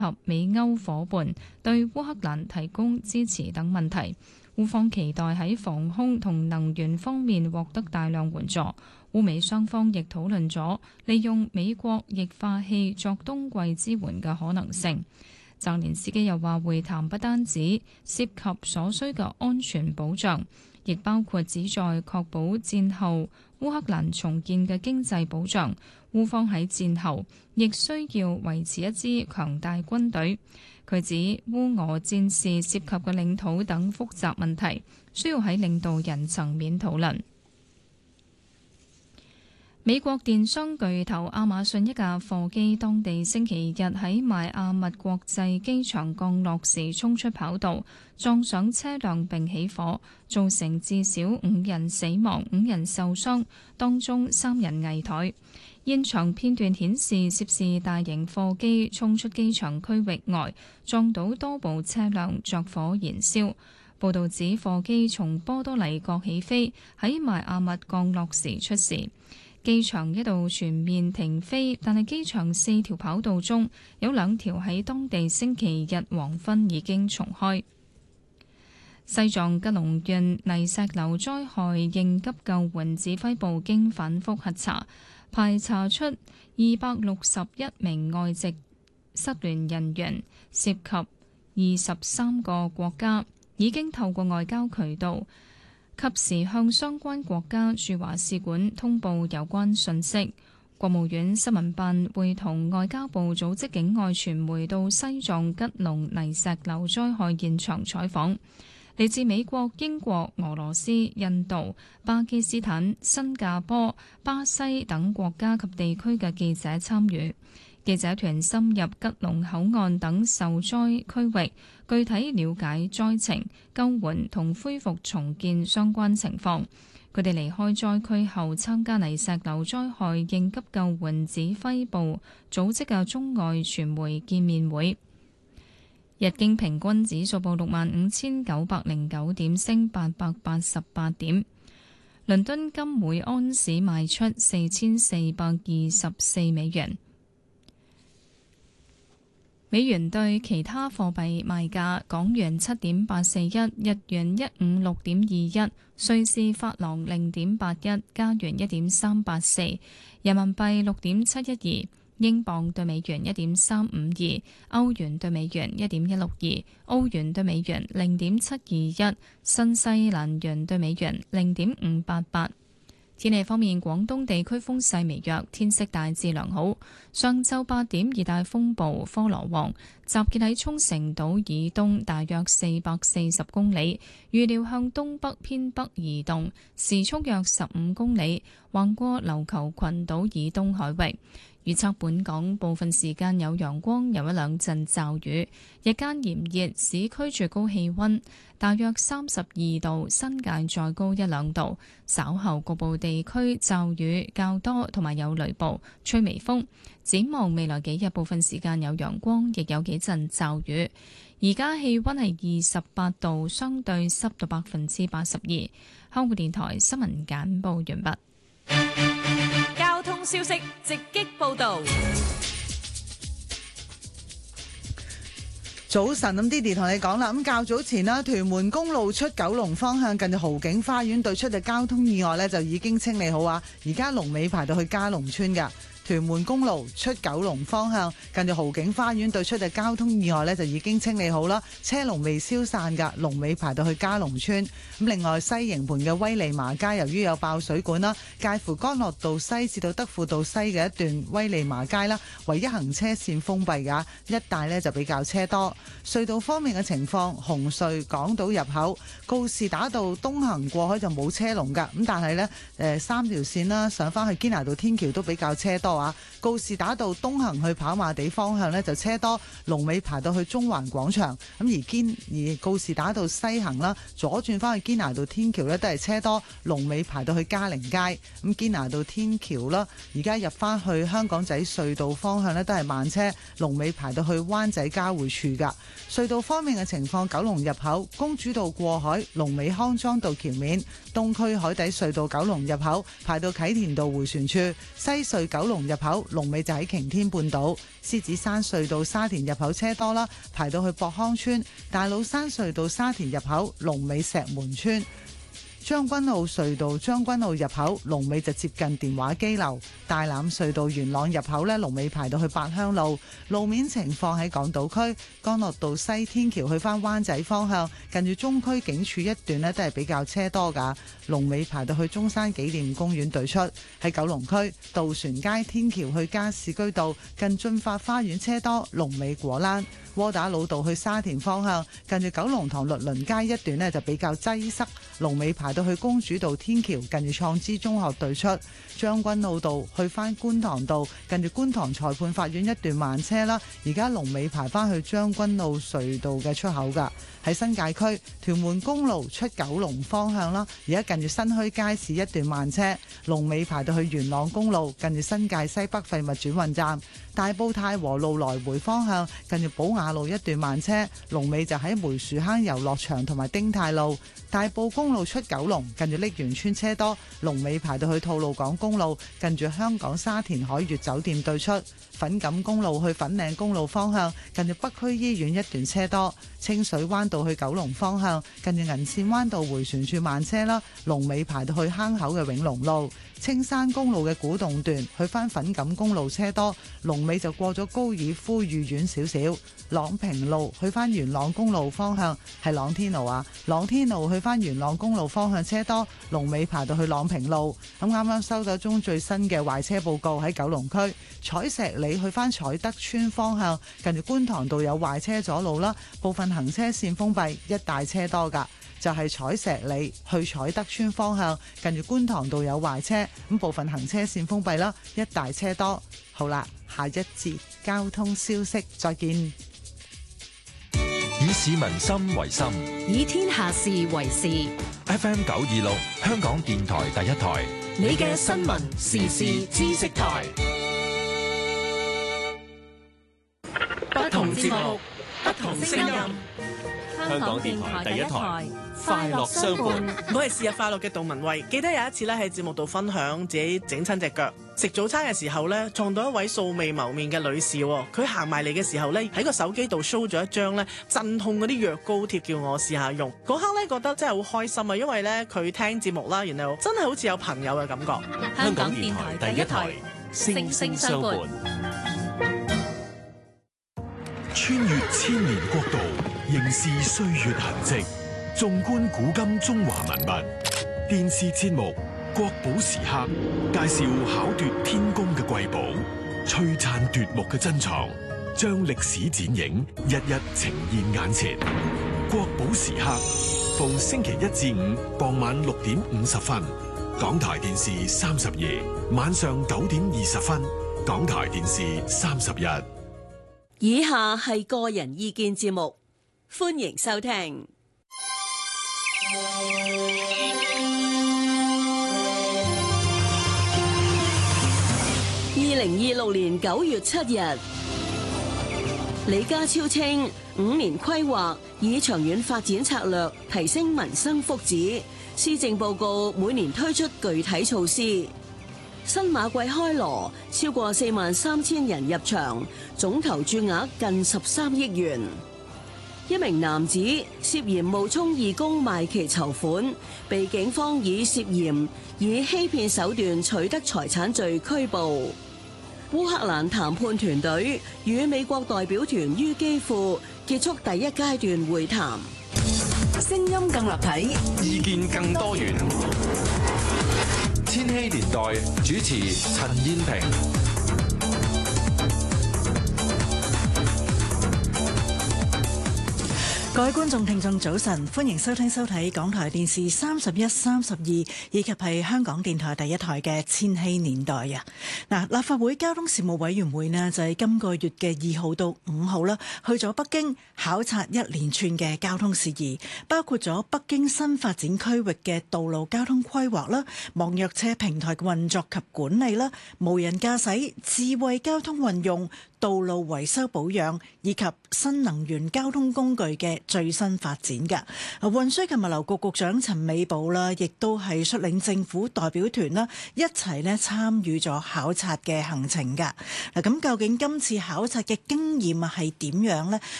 及美歐夥伴對烏克蘭提供支持等問題。烏方期待喺防空同能源方面獲得大量援助。烏美雙方亦討論咗利用美國液化氣作冬季支援嘅可能性。澤連斯基又話，會談不單止涉及所需嘅安全保障，亦包括旨在確保戰後烏克蘭重建嘅經濟保障。烏方喺戰後亦需要維持一支強大軍隊。佢指烏俄戰事涉及嘅領土等複雜問題，需要喺領導人層面討論。美國電商巨頭亞馬遜一架貨機當地星期日喺邁阿密國際機場降落時衝出跑道，撞上車輛並起火，造成至少5人死亡、5人受傷，當中3人危殆。現場片段顯示，涉事大型貨機衝出機場區域外，撞到多部車輛，着火燃燒。報導指貨機從波多黎各起飛，喺邁阿密降落時出事。機場一度全面停飛，但係機場4條跑道中有2條喺當地星期日黃昏已經重開。西藏吉隆縣泥石流災害應急救援指揮部經反覆核查，排查出261名外籍失聯人員，涉及23個國家，已經透過外交渠道及時向相關國家駐華使館通報有關信息。國務院新聞辦會同外交部組織境外傳媒到西藏吉隆泥石流災害現場採訪。嚟自美國、英國、俄羅斯、印度、巴基斯坦、新加坡、巴西等國家及地區嘅記者參與。記者團深入吉隆口岸等受災區域，具體了解災情、救援同恢復重建相關情況。佢哋離開災區後，參加泥石流災害應急救援指揮部組織嘅中外傳媒見面會。日經平均指數報65,909點，升888點。倫敦金每安士賣出4,424美元。美元對其他貨幣賣價：港元7.841，日元156.21，瑞士法郎0.81，加元1.384，人民幣6.712，英鎊對美元1.352，歐元對美元1.162，澳元對美元0.721，新西蘭元對美元0.588。天氣方面，廣東地區風勢微弱，天色大致良好。上晝8點，熱帶風暴科羅旺集結喺沖繩島以東大約440公里，預料向東北偏北移動，時速約15公里，橫過琉球群島以東海域。預測本港部分時間有陽光，有1-2陣驟雨，日間炎熱，市區最高氣溫大約32度，新界再高1-2度。稍後局部地區驟雨較多，同埋有雷暴，吹微風。展望未來幾日，部分時間有陽光，亦有幾陣驟雨。而家氣溫係28度，相對濕度82%。香港電台新聞簡報完畢。 交通消息直擊報道。 早晨，咁 Didi 同你講啦，咁較早前啦，屯門公路出九龍方向近住豪景花園對出嘅交通意外呢，就已經清理好啊，而家龍尾排到去嘉龍村噶。屯門公路出九龍方向近住豪景花園對出嘅交通意外呢，就已經清理好啦，車龍未消散噶，龍尾排到去嘉龍村。咁另外西營盤嘅威利麻街由於有爆水管啦，介乎干諾道西至到德輔道西嘅一段威利麻街啦，唯一行車線封閉噶，一帶呢就比較車多。隧道方面嘅情況，紅隧港島入口告士打道東行過海就冇車龍噶，咁但係呢3條線啦，上翻去堅拿道天橋都比較車多啊。告士打道東行去跑馬地方向呢就車多，龍尾排到去中環廣場。咁而告士打道西行啦，左轉翻去堅拿道天橋呢都係車多，龍尾排到去嘉寧街。咁堅拿道天橋啦，而家入翻去香港仔隧道方向呢都係慢車，龍尾排到去灣仔交匯處噶。隧道方面嘅情況，九龍入口公主道過海，龍尾康莊道橋面；東區海底隧道九龍入口排到啟田道迴旋處；西隧九龍入入口，龍尾就喺擎天半島；獅子山隧道沙田入口車多啦，排到去博康村；大老山隧道沙田入口，龍尾石門村。將軍澳隧道將軍澳入口龍尾就接近電話機樓，大欖隧道元朗入口呢，龍尾排到去八鄉路。路面情況喺港島區干諾道西天橋去返灣仔方向，近住中區警署一段呢，都係比較車多㗎，龍尾排到去中山紀念公園對出。喺九龍區渡船街天橋去加士居道近駿發花園車多，龍尾果欄。窩打老道去沙田方向，近住九龍塘律倫街一段呢，就比較擠塞，龍尾排到去公主道天橋，近住創知中學對出。將軍澳道去返觀塘道，近住觀塘裁判法院一段慢車啦，而家龍尾排返去將軍澳隧道嘅出口㗎。喺新界區屯門公路出九龍方向啦，而家近住新墟街市一段慢車，龍尾排到去元朗公路，近住新界西北廢物轉運站。大埔太和路來回方向，近住寶雅路一段慢車，龍尾就喺梅樹坑遊樂場同埋丁太路。大埔公路出九龍，近住瀝源村車多，龍尾排到去吐露港公路，近住香港沙田海悅酒店對出。粉錦公路去粉嶺公路方向，近住北區醫院一段車多。清水灣道去九龍方向，近住銀線灣道迴旋處慢車啦，龍尾排到去坑口嘅永隆路。青山公路嘅古洞段去返粉錦公路車多，龍尾就過咗高爾夫御苑少少。朗平路去返元朗公路方向係朗天路啊，朗天路去返元朗公路方向車多，龍尾排到去朗平路。咁啱啱收到中最新嘅壞車報告，喺九龍區彩石里去返彩德村方向，近住觀塘道有壞車阻路啦，部分行車線封閉，一大車多㗎。就係彩石里去彩德村方向，近住觀塘道有壞車，咁部分行車線封閉啦，一大車多。好啦，下一節交通消息，再見。 以市民心為心， 以天下事為事。 FM 926，香港電台第一台， 你嘅新聞時事知識台。不同節目，不同聲音。 香港電台第一台，快樂相伴。 我係是日快樂嘅杜文慧，記得有一次咧喺節目度分享自己整親隻腳，食早餐嘅時候咧撞到一位素未謀面嘅女士，佢行埋嚟嘅時候咧喺個手機度 show 咗一張咧鎮痛嗰啲藥膏貼，叫我試下用。嗰刻咧覺得真係好開心啊，因為咧佢聽節目啦，然後真係好似有朋友嘅感覺。 香港電台第一台，聲聲相伴。 穿越千年國度，凝視歲月痕跡，縱觀古今中華文物。電視節目《國寶時刻》介紹巧奪天工嘅瑰寶，璀璨奪目嘅珍藏，將歷史剪影日日呈現眼前。國寶時刻逢星期一至五傍晚6:50，港台電視32，晚上9:20，港台電視31。 以下係個人意見節目，歡迎收聽。2026年9月7日，李家超稱5年規劃以長遠發展策略提升民生福祉，施政報告每年推出具體措施。新馬季開鑼，超過43000人入場，總投注額近13億元。一名男子涉嫌冒充義工賣旗籌款，被警方以涉嫌以欺騙手段取得財產罪拘捕。烏克蘭談判團隊與美國代表團於基輔結束第一階段會談。 聲音更立體， 意見更多元。千禧年代主持陳燕萍。 各位觀眾聽眾早晨，歡迎收聽收睇港台電視31、32以及係香港電台第一台嘅千禧年代啊！嗱，立法會交通事務委員會呢，就係今個月嘅2號到5號啦，去咗北京考察一連串嘅交通事宜，包括咗北京新發展區域嘅道路交通規劃啦、網約車平台嘅運作及管理啦、無人駕駛、智慧交通運用、 道路維修保養以及新能源交通工具嘅最新發展㗎。運輸及物流局局長陳美寶啦，亦都係率領政府代表團啦，一齊咧參與咗考察嘅行程㗎。嗱，咁究竟今次考察嘅經驗係點樣呢？